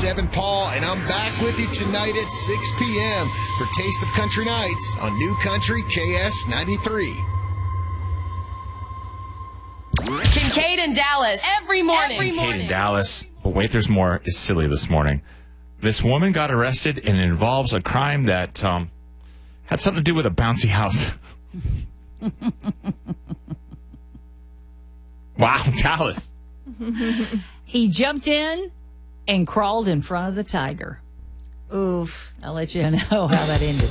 It's Evan Paul, and I'm back with you tonight at 6 p.m. for Taste of Country Nights on New Country KS 93. Kincaid and Dallas every morning. Kincaid and Dallas. But wait, there's more. Is silly this morning. This woman got arrested, and it involves a crime that had something to do with a bouncy house. Wow, Dallas. He jumped in and crawled in front of the tiger. Oof. I'll let you know how that ended.